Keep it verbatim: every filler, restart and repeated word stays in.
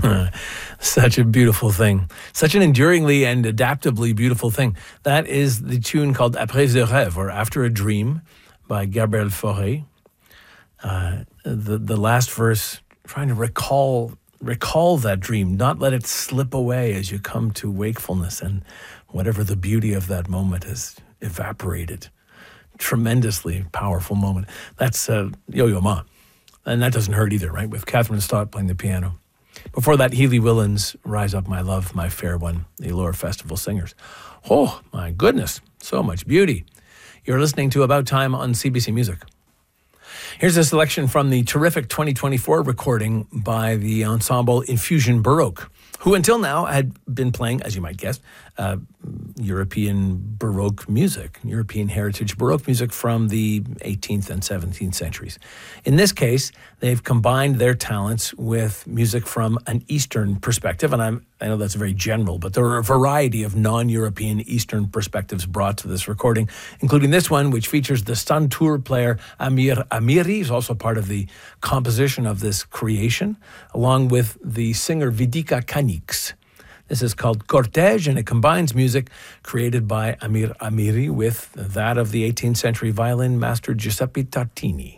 Such a beautiful thing. Such an enduringly and adaptably beautiful thing. That is the tune called Après un rêve, or After a Dream, by Gabriel Fauré. Uh, the, the last verse, trying to recall recall that dream, not let it slip away as you come to wakefulness, and whatever the beauty of that moment has evaporated. Tremendously powerful moment. That's uh, Yo-Yo Ma. And that doesn't hurt either, right? With Catherine Stott playing the piano. Before that, Healy Willen's Rise Up My Love, My Fair One, the Allure Festival Singers. Oh, my goodness. So much beauty. You're listening to About Time on C B C Music. Here's a selection from the terrific twenty twenty-four recording by the ensemble Infusion Baroque, who until now had been playing, as you might guess, uh, European Baroque music, European heritage Baroque music from the eighteenth and seventeenth centuries. In this case, they've combined their talents with music from an Eastern perspective, and I'm, I know that's very general, but there are a variety of non-European Eastern perspectives brought to this recording, including this one, which features the Santour player Amir Amiri. He's also part of the composition of this creation, along with the singer Vidika Kanix. This is called Cortège, and it combines music created by Amir Amiri with that of the eighteenth century violin master Giuseppe Tartini.